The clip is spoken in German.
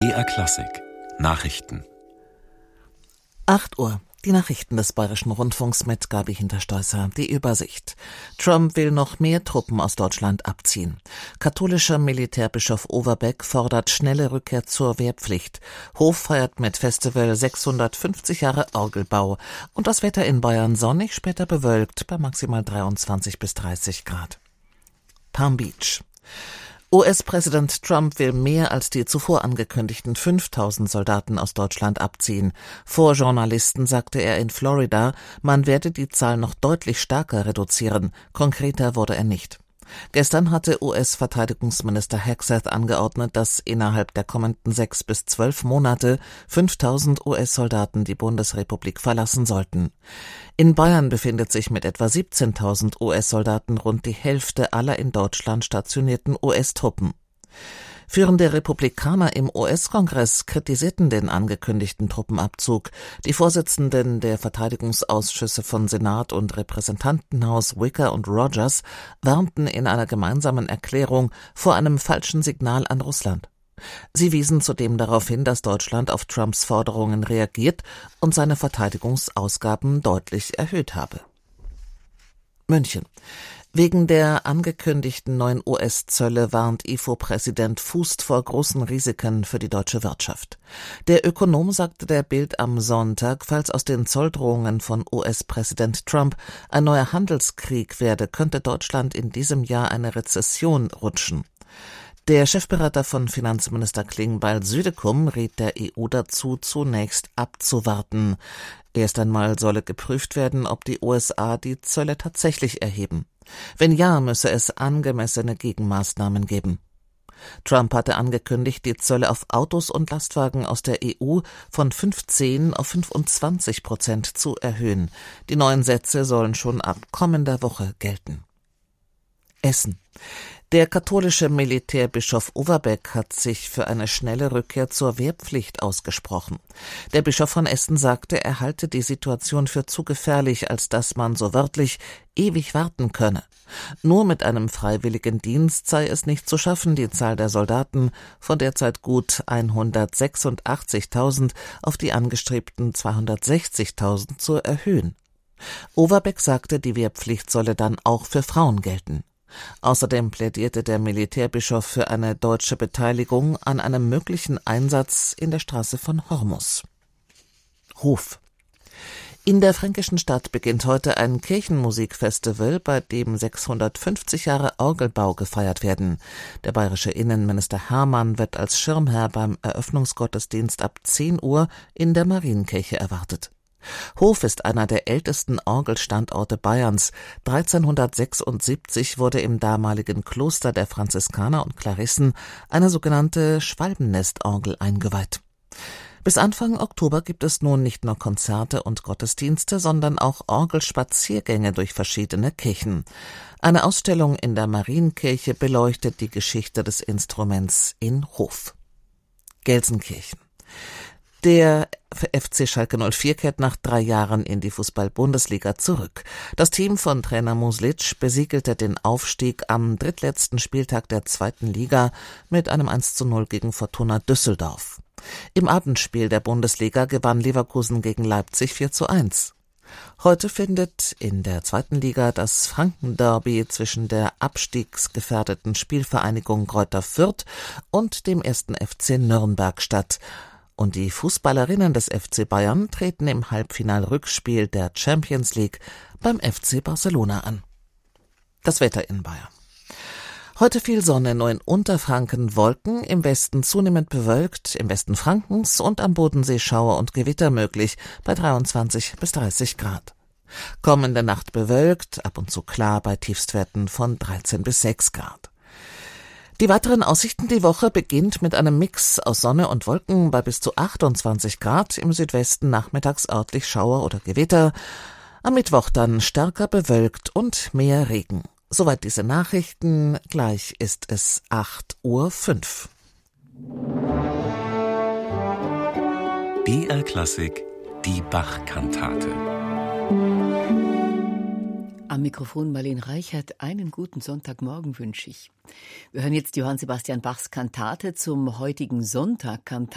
BR Klassik Nachrichten. 8 Uhr. Die Nachrichten des Bayerischen Rundfunks mit Gabi Hinterstoisser. Die Übersicht. Trump will noch mehr Truppen aus Deutschland abziehen. Katholischer Militärbischof Overbeck fordert schnelle Rückkehr zur Wehrpflicht. Hof feiert mit Festival 650 Jahre Orgelbau. Und das Wetter in Bayern sonnig, später bewölkt bei maximal 23 bis 30 Grad. Palm Beach. US-Präsident Trump will mehr als die zuvor angekündigten 5.000 Soldaten aus Deutschland abziehen. Vor Journalisten sagte er in Florida, man werde die Zahl noch deutlich stärker reduzieren. Konkreter wurde er nicht. Gestern hatte US-Verteidigungsminister Hegseth angeordnet, dass innerhalb der kommenden 6 bis 12 Monate 5.000 US-Soldaten die Bundesrepublik verlassen sollten. In Bayern befindet sich mit etwa 17.000 US-Soldaten rund die Hälfte aller in Deutschland stationierten US-Truppen. Führende Republikaner im US-Kongress kritisierten den angekündigten Truppenabzug. Die Vorsitzenden der Verteidigungsausschüsse von Senat und Repräsentantenhaus Wicker und Rogers warnten in einer gemeinsamen Erklärung vor einem falschen Signal an Russland. Sie wiesen zudem darauf hin, dass Deutschland auf Trumps Forderungen reagiert und seine Verteidigungsausgaben deutlich erhöht habe. München. Wegen der angekündigten neuen US-Zölle warnt IFO-Präsident Fußt vor großen Risiken für die deutsche Wirtschaft. Der Ökonom sagte der Bild am Sonntag, falls aus den Zolldrohungen von US-Präsident Trump ein neuer Handelskrieg werde, könnte Deutschland in diesem Jahr eine Rezession rutschen. Der Chefberater von Finanzminister Klingbeil-Südekum riet der EU dazu, zunächst abzuwarten. Erst einmal solle geprüft werden, ob die USA die Zölle tatsächlich erheben. Wenn ja, müsse es angemessene Gegenmaßnahmen geben. Trump hatte angekündigt, die Zölle auf Autos und Lastwagen aus der EU von 15 auf 25% zu erhöhen. Die neuen Sätze sollen schon ab kommender Woche gelten. Essen. Der katholische Militärbischof Overbeck hat sich für eine schnelle Rückkehr zur Wehrpflicht ausgesprochen. Der Bischof von Essen sagte, er halte die Situation für zu gefährlich, als dass man so wörtlich ewig warten könne. Nur mit einem freiwilligen Dienst sei es nicht zu schaffen, die Zahl der Soldaten von derzeit gut 186.000 auf die angestrebten 260.000 zu erhöhen. Overbeck sagte, die Wehrpflicht solle dann auch für Frauen gelten. Außerdem plädierte der Militärbischof für eine deutsche Beteiligung an einem möglichen Einsatz in der Straße von Hormuz. Hof. In der fränkischen Stadt beginnt heute ein Kirchenmusikfestival, bei dem 650 Jahre Orgelbau gefeiert werden. Der bayerische Innenminister Hermann wird als Schirmherr beim Eröffnungsgottesdienst ab 10 Uhr in der Marienkirche erwartet. Hof ist einer der ältesten Orgelstandorte Bayerns. 1376 wurde im damaligen Kloster der Franziskaner und Klarissen eine sogenannte Schwalbennestorgel eingeweiht. Bis Anfang Oktober gibt es nun nicht nur Konzerte und Gottesdienste, sondern auch Orgelspaziergänge durch verschiedene Kirchen. Eine Ausstellung in der Marienkirche beleuchtet die Geschichte des Instruments in Hof. Gelsenkirchen. Der FC Schalke 04 kehrt nach 3 Jahren in die Fußball-Bundesliga zurück. Das Team von Trainer Muslic besiegelte den Aufstieg am drittletzten Spieltag der 2. Liga mit einem 1:0 gegen Fortuna Düsseldorf. Im Abendspiel der Bundesliga gewann Leverkusen gegen Leipzig 4:1. Heute findet in der 2. Liga das Franken-Derby zwischen der abstiegsgefährdeten Spielvereinigung Greuther Fürth und dem 1. FC Nürnberg statt. Und die Fußballerinnen des FC Bayern treten im Halbfinal-Rückspiel der Champions League beim FC Barcelona an. Das Wetter in Bayern. Heute viel Sonne, nur in Unterfranken Wolken, im Westen zunehmend bewölkt, im Westen Frankens und am Bodensee Schauer und Gewitter möglich bei 23 bis 30 Grad. Kommende Nacht bewölkt, ab und zu klar bei Tiefstwerten von 13 bis 6 Grad. Die weiteren Aussichten die Woche beginnt mit einem Mix aus Sonne und Wolken bei bis zu 28 Grad, im Südwesten nachmittags örtlich Schauer oder Gewitter, am Mittwoch dann stärker bewölkt und mehr Regen. Soweit diese Nachrichten, gleich ist es 8:05 Uhr. BR Klassik, die Bach-Kantate. Am Mikrofon Marlene Reichert. Einen guten Sonntagmorgen wünsche ich. Wir hören jetzt Johann Sebastian Bachs Kantate zum heutigen Sonntag, Kantate